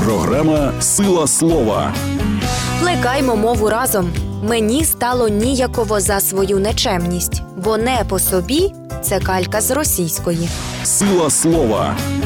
Програма «Сила слова». Плекаймо мову разом. Мені стало ніяково за свою нечемність, бо не по собі – це калька з російської. «Сила слова».